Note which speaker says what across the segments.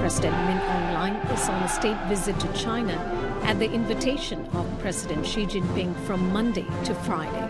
Speaker 1: President Min Aung Hlaing is on a state visit to China at the invitation of President Xi Jinping from Monday to Friday.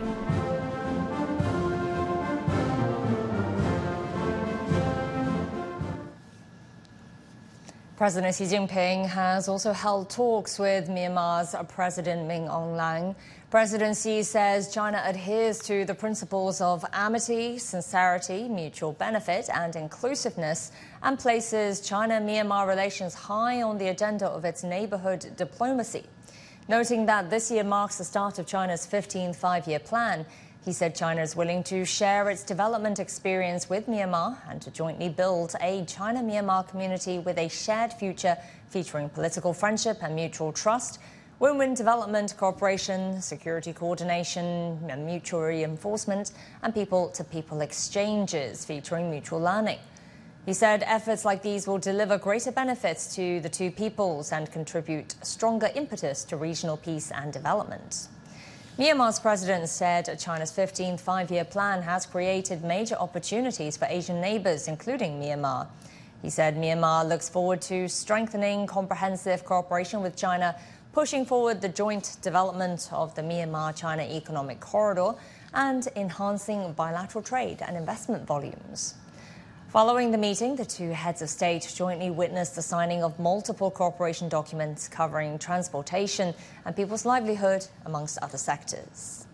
Speaker 2: President Xi Jinping has also held talks with Myanmar's President Min Aung Hlaing. President Xi says China adheres to the principles of amity, sincerity, mutual benefit and inclusiveness and places China-Myanmar relations high on the agenda of its neighbourhood diplomacy. Noting that this year marks the start of China's 15th five-year plan, he said China is willing to share its development experience with Myanmar and to jointly build a China-Myanmar community with a shared future featuring political friendship and mutual trust, win-win development, cooperation, security coordination, and mutual reinforcement, and people-to-people exchanges featuring mutual learning. He said efforts like these will deliver greater benefits to the two peoples and contribute stronger impetus to regional peace and development. Myanmar's president said China's 15th five-year plan has created major opportunities for Asian neighbours, including Myanmar. He said Myanmar looks forward to strengthening comprehensive cooperation with China, pushing forward the joint development of the Myanmar-China economic corridor and enhancing bilateral trade and investment volumes. Following the meeting, the two heads of state jointly witnessed the signing of multiple cooperation documents covering transportation and people's livelihood, amongst other sectors.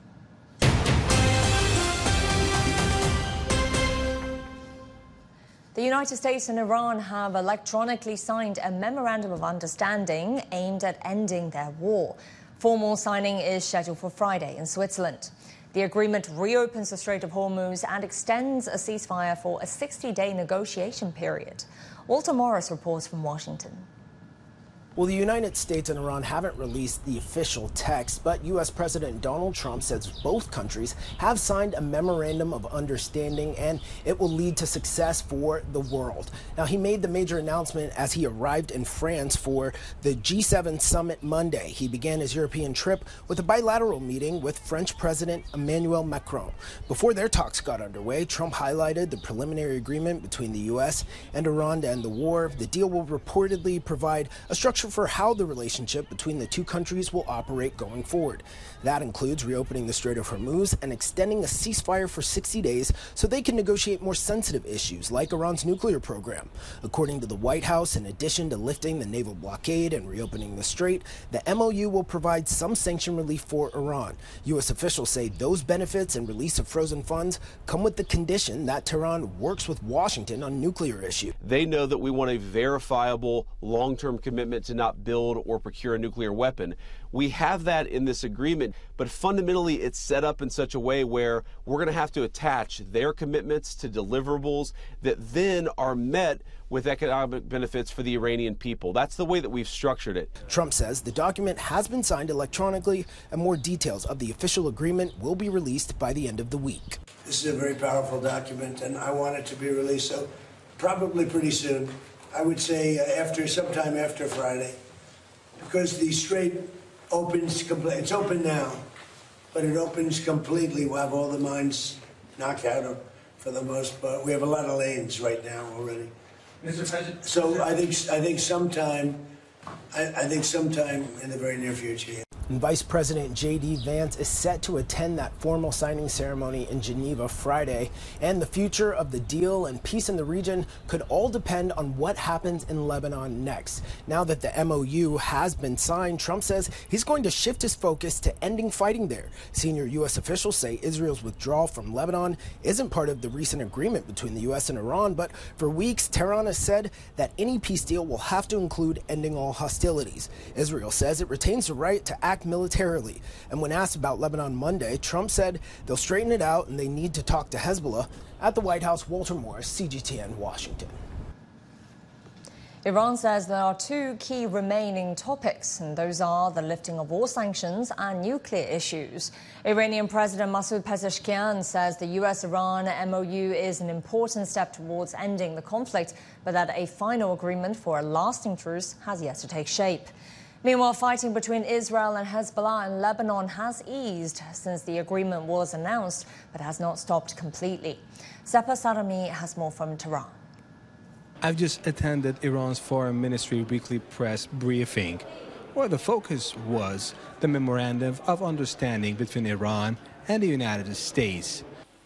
Speaker 2: The United States and Iran have electronically signed a memorandum of understanding aimed at ending their war. Formal signing is scheduled for Friday in Switzerland. The agreement reopens the Strait of Hormuz and extends a ceasefire for a 60-day negotiation period. Walter Morris reports from Washington.
Speaker 3: Well, the United States and Iran haven't released the official text, but U.S. President Donald Trump says both countries have signed a memorandum of understanding and it will lead to success for the world. Now, he made the major announcement as he arrived in France for the G7 summit Monday. He began his European trip with a bilateral meeting with French President Emmanuel Macron. Before their talks got underway, Trump highlighted the preliminary agreement between the U.S. and Iran to end the war. The deal will reportedly provide a structure for how the relationship between the two countries will operate going forward. That includes reopening the Strait of Hormuz and extending a ceasefire for 60 days so they can negotiate more sensitive issues like Iran's nuclear program. According to the White House, in addition to lifting the naval blockade and reopening the strait, the MOU will provide some sanction relief for Iran. U.S. officials say those benefits and release of frozen funds come with the condition that Tehran works with Washington on nuclear issues.
Speaker 4: They know that we want a verifiable long-term commitment to not build or procure a nuclear weapon. We have that in this agreement, but fundamentally it's set up in such a way where we're going to have to attach their commitments to deliverables that then are met with economic benefits for the Iranian people. That's the way that we've structured it.
Speaker 3: Trump says the document has been signed electronically and more details of the official agreement will be released by the end of the week.
Speaker 5: This is a very powerful document and I want it to be released so probably pretty soon. I would say sometime after Friday, because the strait opens completely. It's open now, but it opens completely. We'll have all the mines knocked out for the most part. We have a lot of lanes right now already.
Speaker 6: Mr. President.
Speaker 5: So I think sometime in the very near future.
Speaker 3: And Vice President J.D. Vance is set to attend that formal signing ceremony in Geneva Friday. And the future of the deal and peace in the region could all depend on what happens in Lebanon next. Now that the MOU has been signed, Trump says he's going to shift his focus to ending fighting there. Senior U.S. officials say Israel's withdrawal from Lebanon isn't part of the recent agreement between the U.S. and Iran, but for weeks, Tehran has said that any peace deal will have to include ending all hostilities. Israel says it retains the right to act militarily. And when asked about Lebanon Monday, Trump said they'll straighten it out and they need to talk to Hezbollah. At the White House, Walter Morris, CGTN, Washington.
Speaker 2: Iran says there are two key remaining topics, and those are the lifting of war sanctions and nuclear issues. Iranian President Masoud Pezeshkian says the US-Iran MOU is an important step towards ending the conflict, but that a final agreement for a lasting truce has yet to take shape. Meanwhile, fighting between Israel and Hezbollah in Lebanon has eased since the agreement was announced, but has not stopped completely. Sepah Sarami has more from Tehran.
Speaker 6: I've just attended Iran's Foreign Ministry weekly press briefing, where the focus was the Memorandum of Understanding between Iran and the United States.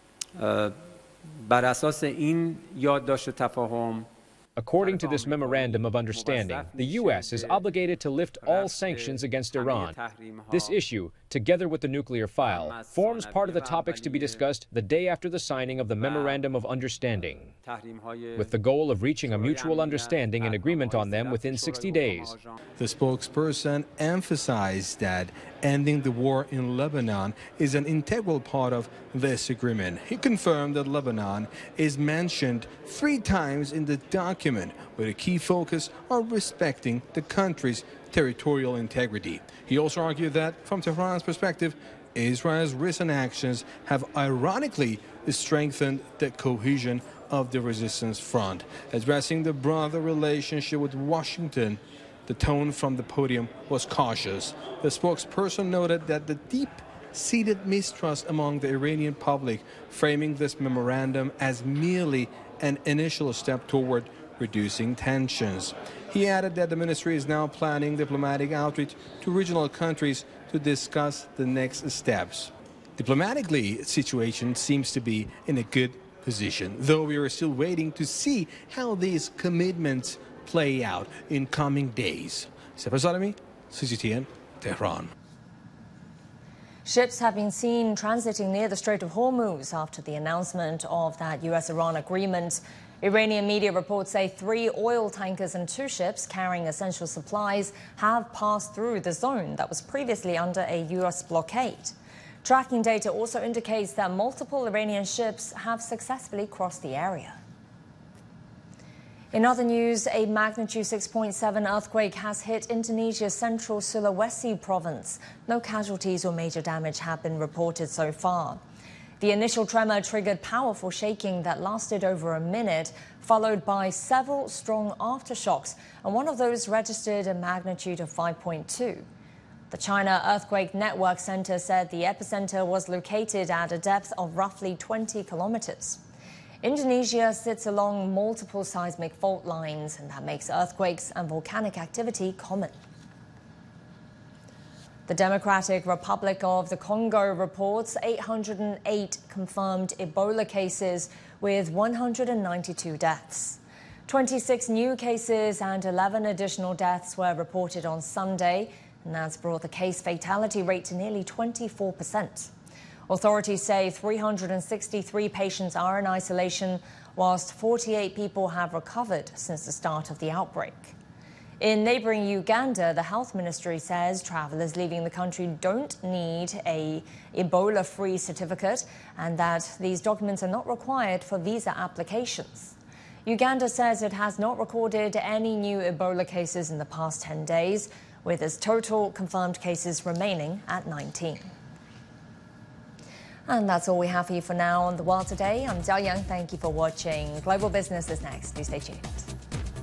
Speaker 7: According to this Memorandum of Understanding, the U.S. is obligated to lift all sanctions against Iran. This issue, together with the nuclear file, forms part of the topics to be discussed the day after the signing of the Memorandum of Understanding, with the goal of reaching a mutual understanding and agreement on them within 60 days.
Speaker 6: The spokesperson emphasized that ending the war in Lebanon is an integral part of this agreement. He confirmed that Lebanon is mentioned 3 times in the document, with a key focus on respecting the country's territorial integrity. He also argued that, from Tehran's perspective, Israel's recent actions have ironically strengthened the cohesion of the resistance front. Addressing the broader relationship with Washington, the tone from the podium was cautious. The spokesperson noted that the deep-seated mistrust among the Iranian public, framing this memorandum as merely an initial step toward reducing tensions. He added that the ministry is now planning diplomatic outreach to regional countries to discuss the next steps. Diplomatically, the situation seems to be in a good position, though we are still waiting to see how these commitments play out in coming days. Sefer Salami, CGTN, Tehran.
Speaker 2: Ships have been seen transiting near the Strait of Hormuz after the announcement of that U.S.-Iran agreement. Iranian media reports say 3 oil tankers and 2 ships carrying essential supplies have passed through the zone that was previously under a U.S. blockade. Tracking data also indicates that multiple Iranian ships have successfully crossed the area. In other news, a magnitude 6.7 earthquake has hit Indonesia's central Sulawesi province. No casualties or major damage have been reported so far. The initial tremor triggered powerful shaking that lasted over a minute, followed by several strong aftershocks, and one of those registered a magnitude of 5.2. The China Earthquake Network Center said the epicenter was located at a depth of roughly 20 kilometers. Indonesia sits along multiple seismic fault lines, and that makes earthquakes and volcanic activity common. The Democratic Republic of the Congo reports 808 confirmed Ebola cases with 192 deaths. 26 new cases and 11 additional deaths were reported on Sunday, and that's brought the case fatality rate to nearly 24%. Authorities say 363 patients are in isolation, whilst 48 people have recovered since the start of the outbreak. In neighboring Uganda, the health ministry says travelers leaving the country don't need a Ebola-free certificate and that these documents are not required for visa applications. Uganda says it has not recorded any new Ebola cases in the past 10 days, with its total confirmed cases remaining at 19. And that's all we have for you for now on The World Today. I'm Jiao Yang. Thank you for watching. Global Business is next. Do stay tuned.